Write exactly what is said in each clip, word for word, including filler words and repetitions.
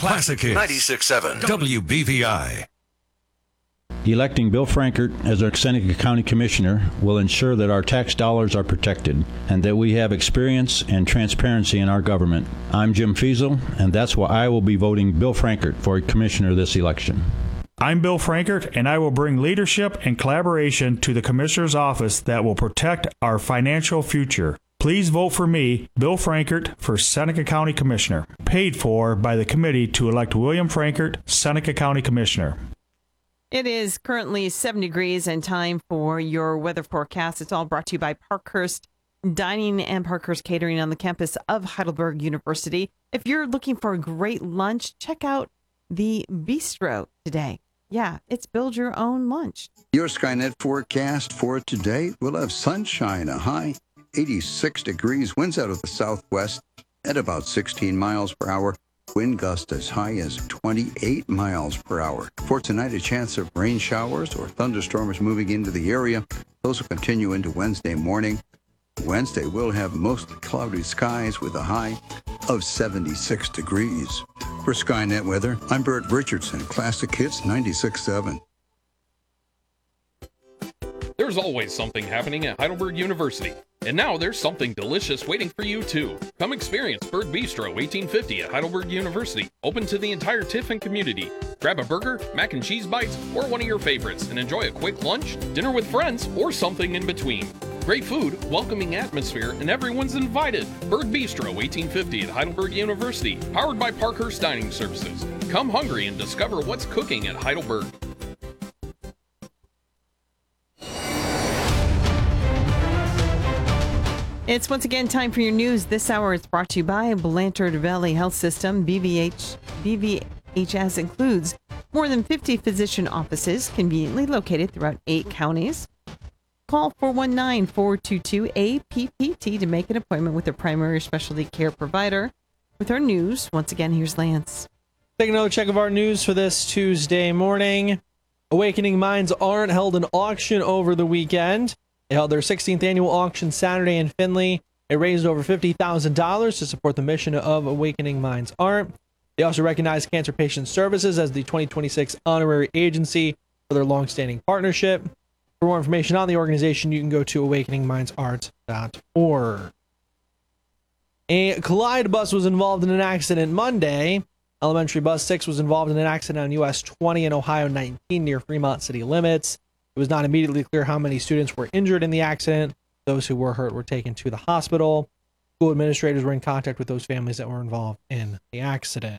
Classic Hits ninety-six point seven W B V I. Electing Bill Frankert as our Seneca County Commissioner will ensure that our tax dollars are protected and that we have experience and transparency in our government. I'm Jim Fiesel, and that's why I will be voting Bill Frankert for Commissioner this election. I'm Bill Frankert, and I will bring leadership and collaboration to the Commissioner's office that will protect our financial future. Please vote for me, Bill Frankert, for Seneca County Commissioner. Paid for by the committee to elect William Frankert, Seneca County Commissioner. It is currently seven degrees and time for your weather forecast. It's all brought to you by Parkhurst Dining and Parkhurst Catering on the campus of Heidelberg University. If you're looking for a great lunch, check out the Bistro today. Yeah, it's build your own lunch. Your Skynet forecast for today will have sunshine, a high eighty-six degrees, winds out of the southwest at about sixteen miles per hour. Wind gust as high as twenty-eight miles per hour. For tonight, a chance of rain showers or thunderstorms moving into the area. Those will continue into Wednesday morning. Wednesday will have mostly cloudy skies with a high of seventy-six degrees. For Skynet Weather, I'm Bert Richardson, Classic Hits ninety-six point seven. There's always something happening at Heidelberg University. And now there's something delicious waiting for you too. Come experience Bird Bistro eighteen fifty at Heidelberg University. Open to the entire Tiffin community. Grab a burger, mac and cheese bites, or one of your favorites and enjoy a quick lunch, dinner with friends, or something in between. Great food, welcoming atmosphere, and everyone's invited. Bird Bistro eighteen fifty at Heidelberg University. Powered by Parkhurst Dining Services. Come hungry and discover what's cooking at Heidelberg. It's once again time for your news. This hour is brought to you by Blanchard Valley Health System. B V H, B V H S includes more than fifty physician offices conveniently located throughout eight counties. Call four one nine, four two two, A P P T to make an appointment with a primary specialty care provider. With our news, once again, here's Lance. Taking another check of our news for this Tuesday morning. Awakening Minds Art held an auction over the weekend. They held their sixteenth annual auction Saturday in Findlay. It raised over fifty thousand dollars to support the mission of Awakening Minds Art. They also recognized Cancer Patient Services as the twenty twenty-six honorary agency for their long-standing partnership. For more information on the organization, you can go to awakening minds art dot org. A Collide bus was involved in an accident Monday. Elementary Bus six was involved in an accident on U S twenty and Ohio nineteen near Fremont city limits. It was not immediately clear how many students were injured in the accident. Those who were hurt were taken to the hospital. School administrators were in contact with those families that were involved in the accident.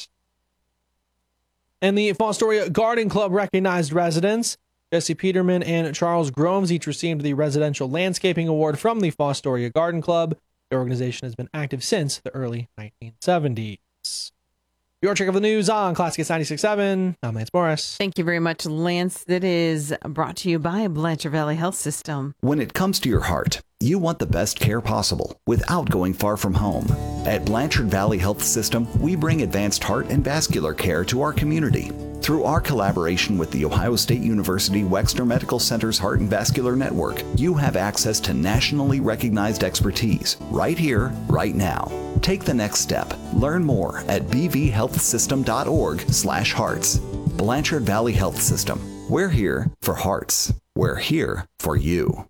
And the Fostoria Garden Club recognized residents. Jesse Peterman and Charles Groves each received the Residential Landscaping Award from the Fostoria Garden Club. The organization has been active since the early nineteen seventies. Your check of the news on Classic ninety-six point seven. I'm Lance Morris. Thank you very much, Lance. That is brought to you by Blanchard Valley Health System. When it comes to your heart, you want the best care possible without going far from home. At Blanchard Valley Health System, we bring advanced heart and vascular care to our community. Through our collaboration with The Ohio State University Wexner Medical Center's Heart and Vascular Network, you have access to nationally recognized expertise right here, right now. Take the next step. Learn more at b v health system dot org slash hearts. Blanchard Valley Health System. We're here for hearts. We're here for you.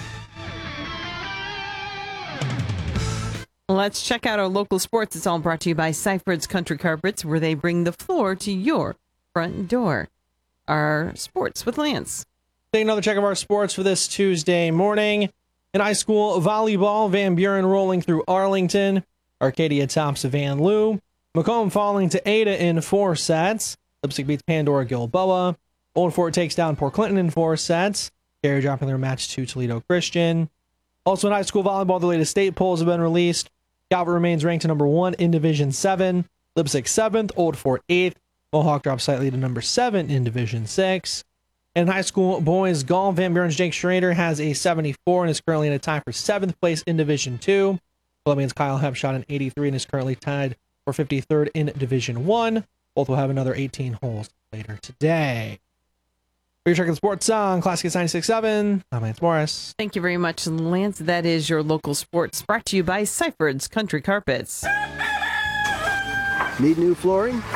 Let's check out our local sports. It's all brought to you by Seiferd's Country Carpets, where they bring the floor to your front door. Our sports with Lance. Take another check of our sports for this Tuesday morning. In high school volleyball, Van Buren rolling through Arlington. Arcadia tops Van Loo. Macomb falling to Ada in four sets. Lipstick beats Pandora Gilboa. Old Fort takes down Port Clinton in four sets. Cary dropping their match to Toledo Christian. Also in high school volleyball, the latest state polls have been released. Calvert remains ranked to number one in Division seven. Lipstick seventh. Old Fort eighth. Mohawk drops slightly to number seven in Division six. And in high school boys golf, Van Buren's Jake Schrader has a seventy-four and is currently in a tie for seventh place in Division two. Columbian's Kyle Hebb shot an eighty-three and is currently tied for fifty-third in Division one. Both will have another eighteen holes later today. For your check of the sports on Classic ninety-six point seven, I'm Lance Morris. Thank you very much, Lance. That is your local sports brought to you by Seiferd's Country Carpets. Need new flooring?